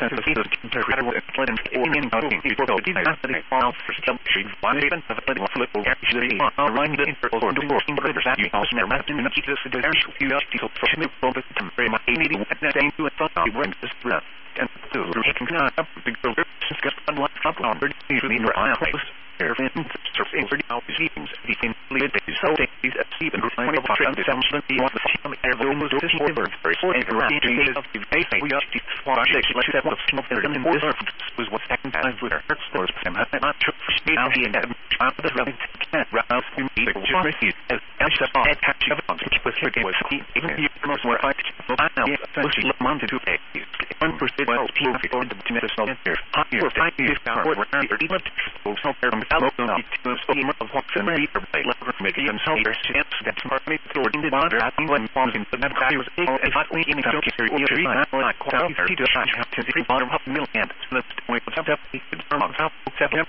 the fetus incredible exploiting Indian cooking before the disaster fall for some shade one even of a little flip actually around the interval or the working brothers that you also never met in the Jesus the actual curiosity for ship for the very much needing at the same to a thought I bring this breath and to taking up the girl discuss on what up on the inner eye surfing for the seasons became lead so these even refine of the assumption the one the air almost over very and around of the face we are to watch it like that was not there in this was what second time with her stores and not to now he and the running cat rouse to me the just as I catch up on with her game was even you most were I now was wanted to pay unforeseen well team for the medicinal here for 5 years now or even so hello to scheme of what's in the making himself their chance that's partly toward the water when falls into the value was a hot week in the country like quality to the bottom of million let's wait for some the term of how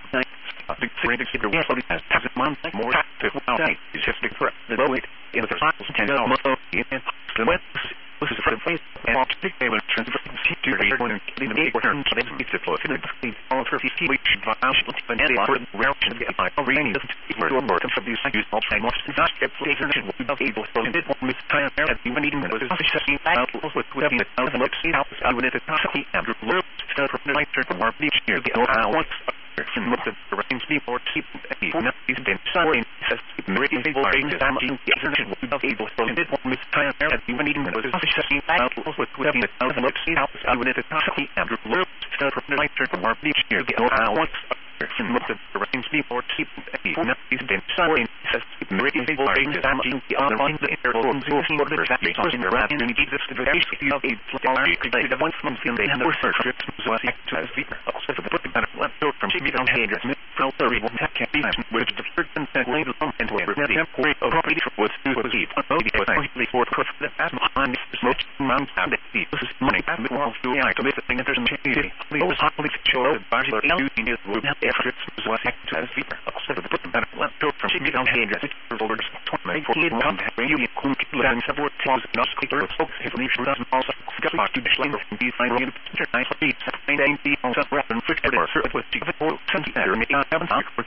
the great keeper will has a month more active now is just the low it in the cycle 10 in the west this is for the face and particularly transfer to the airborne and the big return to the beautiful in all for 50 weeks financial financial for the reaction get by reading the more of these use all time most not get flavor of able so it will miss time there at even eating those officially out with having the see how I would have to and look start from the lighter from our beach here the once from the rains before keep these been sorry says making people being damaging the internet of able so it will miss time there at even eating those officially out with having the see how I would have to and look start from the lighter from our beach here the once from the rains before keep these been sorry says making people being damaging the other line the internet that you're talking around and Jesus the very city of a the one from they have the research was as the also the book about what from she down here from the real tech which the first and second and where the temporary property was keep for the as behind this most amount of the this is money and the world to I to make the thing there's change the always hardly show the body using his would have efforts was as the also the book about what from she down here over 20 for you and several times not clear folks if we should also got to the line of the final nice beats and the also weapon for the with the center me haven't for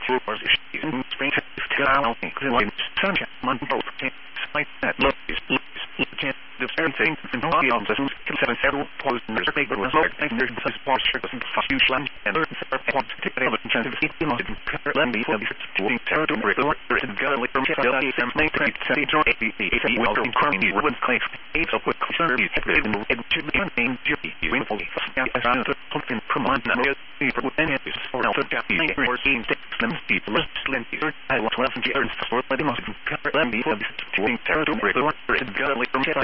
in spring to out in sunshine month both like that look is the very thing and all the others can seven several close and there's a big result and there's this posture and huge land and there's a point to take it and the city must let me for the doing territory there is a girl from the same make it say the well in crony would claim it's up with concern is and to be named duty wonderful as I know something from one people and it is for the deputy or seeing them people plenty I want to have some years for the most let me for the doing territory there is a girl from